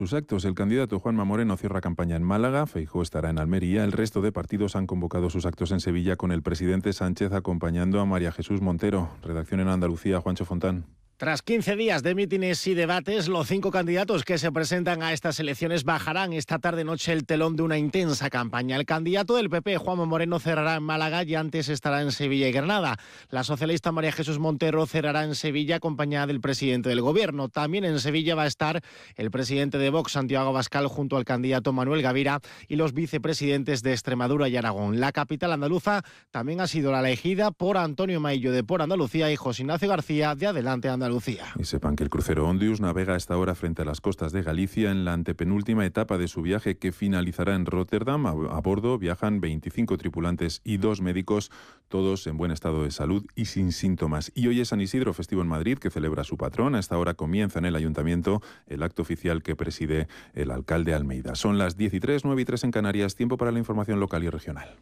Sus actos, el candidato Juanma Moreno cierra campaña en Málaga, Feijóo estará en Almería, el resto de partidos han convocado sus actos en Sevilla con el presidente Sánchez acompañando a María Jesús Montero. Redacción en Andalucía, Juancho Fontán. Tras 15 días de mítines y debates, los 5 candidatos que se presentan a estas elecciones bajarán esta tarde-noche el telón de una intensa campaña. El candidato del PP, Juanma Moreno, cerrará en Málaga y antes estará en Sevilla y Granada. La socialista María Jesús Montero cerrará en Sevilla acompañada del presidente del Gobierno. También en Sevilla va a estar el presidente de Vox, Santiago Abascal, junto al candidato Manuel Gavira y los vicepresidentes de Extremadura y Aragón. La capital andaluza también ha sido la elegida por Antonio Maillo de Por Andalucía y José Ignacio García de Adelante Andalucía. Y sepan que el crucero Ondius navega a esta hora frente a las costas de Galicia en la antepenúltima etapa de su viaje que finalizará en Rotterdam. A bordo viajan 25 tripulantes y 2 médicos, todos en buen estado de salud y sin síntomas. Y hoy es San Isidro, festivo en Madrid, que celebra a su patrón. A esta hora comienza en el Ayuntamiento el acto oficial que preside el alcalde Almeida. Son las 10:03, 9:03 en Canarias. Tiempo para la información local y regional.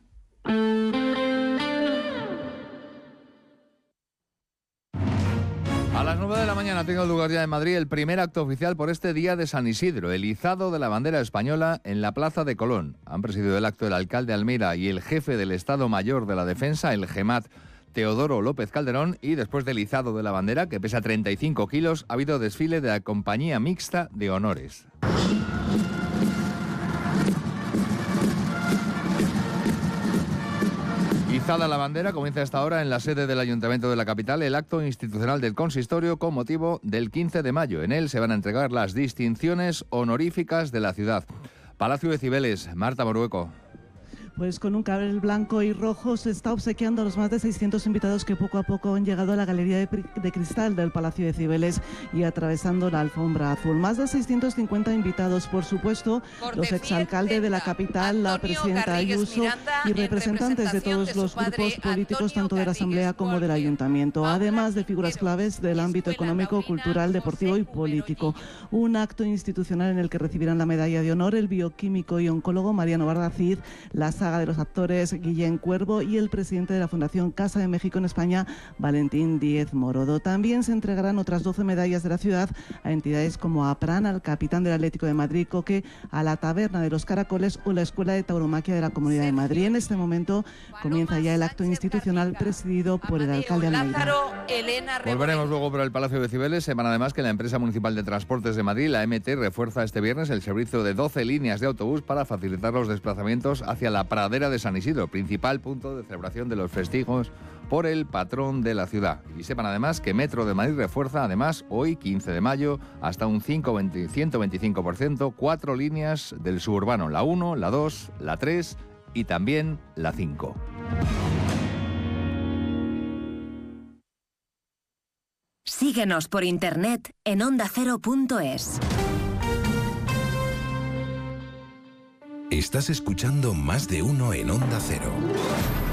A las 9 de la mañana ha tenido lugar ya en Madrid el primer acto oficial por este día de San Isidro, el izado de la bandera española en la Plaza de Colón. Han presidido el acto el alcalde Almeida y el jefe del Estado Mayor de la Defensa, el GEMAT, Teodoro López Calderón, y después del izado de la bandera, que pesa 35 kilos, ha habido desfile de la Compañía Mixta de Honores. Izada la bandera, comienza a esta hora en la sede del Ayuntamiento de la capital el acto institucional del consistorio con motivo del 15 de mayo. En él se van a entregar las distinciones honoríficas de la ciudad. Palacio de Cibeles, Marta Morueco. Pues con un cartel blanco y rojo se está obsequiando a los más de 600 invitados que poco a poco han llegado a la galería de cristal del Palacio de Cibeles y atravesando la alfombra azul. Más de 650 invitados, por supuesto, los exalcaldes de la capital, la presidenta Ayuso y representantes de todos los grupos políticos, tanto de la Asamblea como del Ayuntamiento, además de figuras claves del ámbito económico, cultural, deportivo y político. Un acto institucional en el que recibirán la medalla de honor el bioquímico y oncólogo Mariano Bardacid, la saga de los actores Guillén Cuervo y el presidente de la Fundación Casa de México en España, Valentín Díez Morodo. También se entregarán otras 12 medallas de la ciudad a entidades como APRAN, al capitán del Atlético de Madrid, Coque, a la Taberna de los Caracoles o la Escuela de Tauromaquia de la Comunidad de Madrid. En este momento comienza ya el acto institucional presidido por el alcalde Almeida. Volveremos luego por el Palacio de Cibeles. Sepan además que la empresa municipal de transportes de Madrid, la MT, refuerza este viernes el servicio de 12 líneas de autobús para facilitar los desplazamientos hacia la pradera de San Isidro, principal punto de celebración de los festejos por el patrón de la ciudad. Y sepan además que Metro de Madrid refuerza además hoy, 15 de mayo, hasta un 125%, 4 líneas del suburbano, la 1, la 2, la 3 y también la 5. Síguenos por internet en ondacero.es. Estás escuchando Más de Uno en Onda Cero.